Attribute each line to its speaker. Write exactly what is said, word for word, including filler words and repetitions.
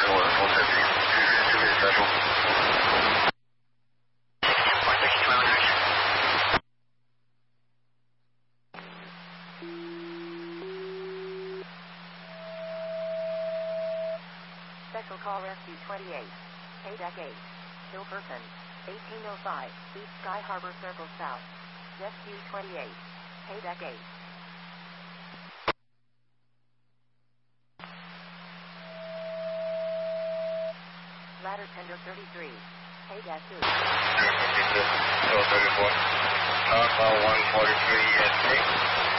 Speaker 1: Special call Rescue twenty-eight. K deck eight. Kill person. eighteen oh five. East Sky Harbor Circle South. Rescue twenty-eight. K deck eight. Ladder tender thirty-three. K deck two.
Speaker 2: thirty-four. one forty-three, yes,